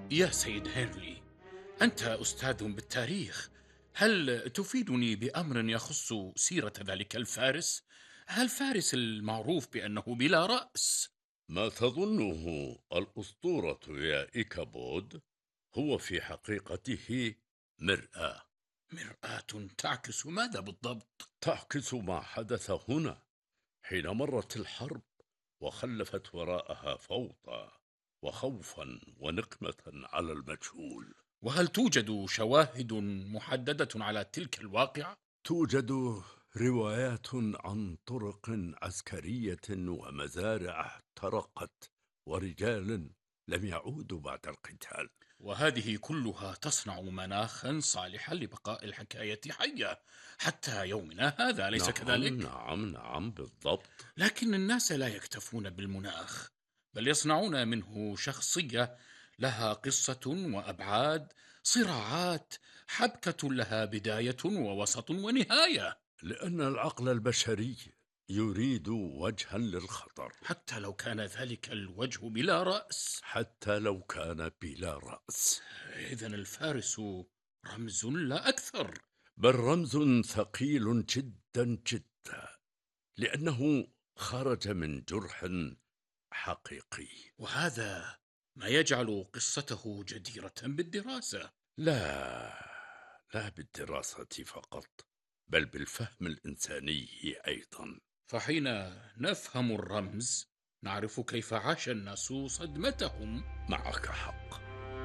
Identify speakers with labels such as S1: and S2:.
S1: يا سيد هنري، أنت أستاذ بالتاريخ. هل تفيدني بأمر يخص سيرة ذلك الفارس؟ هل فارس المعروف بأنه بلا رأس؟
S2: ما تظنه الأسطورة يا إيكابود هو في حقيقته مرآة
S1: مرآة تعكس ماذا بالضبط؟
S2: تعكس ما حدث هنا حين مرت الحرب وخلفت وراءها فوضى وخوفا ونقمة على المجهول.
S1: وهل توجد شواهد محددة على تلك الواقعة؟
S2: توجد روايات عن طرق عسكرية ومزارع احترقت ورجال لم يعودوا بعد القتال.
S1: وهذه كلها تصنع مناخا صالحا لبقاء الحكاية حية حتى يومنا هذا، أليس
S2: نعم
S1: كذلك؟
S2: نعم نعم بالضبط.
S1: لكن الناس لا يكتفون بالمناخ، بل يصنعون منه شخصية لها قصة وأبعاد، صراعات، حبكة لها بداية ووسط ونهاية.
S2: لأن العقل البشري يريد وجها للخطر،
S1: حتى لو كان ذلك الوجه بلا رأس.
S2: حتى لو كان بلا رأس.
S1: إذن الفارس رمز لا أكثر.
S2: بل رمز ثقيل جدا جدا، لأنه خرج من جرح حقيقي.
S1: وهذا ما يجعل قصته جديرة بالدراسة.
S2: لا، لا بالدراسة فقط، بل بالفهم الإنساني أيضا.
S1: فحين نفهم الرمز نعرف كيف عاش الناس صدمتهم.
S2: معك حق.